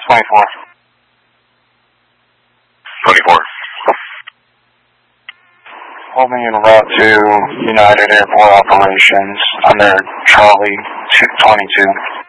24. 24. Holding en route to United Airport Operations under Charlie 22.